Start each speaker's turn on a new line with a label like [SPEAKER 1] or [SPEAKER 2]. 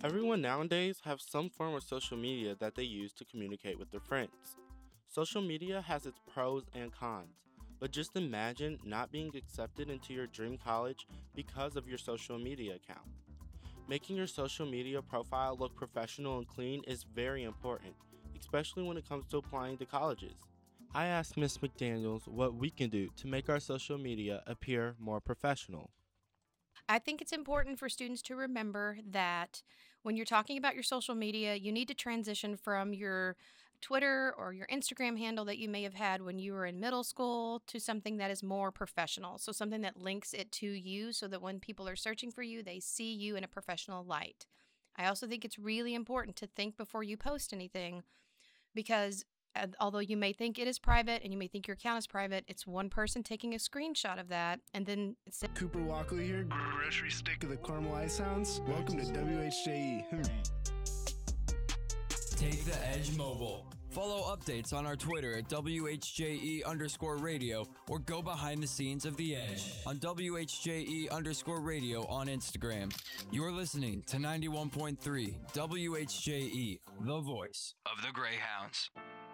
[SPEAKER 1] Everyone nowadays have some form of social media that they use to communicate with their friends. Social media has its pros and cons, but just imagine not being accepted into your dream college because of your social media account. Making your social media profile look professional and clean is very important, especially when it comes to applying to colleges. I asked Ms. McDaniels what we can do to make our social media appear more professional.
[SPEAKER 2] I think it's important for students to remember that when you're talking about your social media, you need to transition from your Twitter or your Instagram handle that you may have had when you were in middle school to something that is more professional. So, something that links it to you so that when people are searching for you, they see you in a professional light. I also think it's really important to think before you post anything because although you may think it is private and you may think your account is private, it's one person taking a screenshot of that and then it's
[SPEAKER 3] Cooper Walkley here, grocery stick of the Caramel Ice Hounds. Welcome to WHJE.
[SPEAKER 4] Take the Edge Mobile. Follow updates on our Twitter at WHJE_radio or go behind the scenes of The Edge on WHJE_radio on Instagram. You're listening to 91.3 WHJE, the voice of the Greyhounds.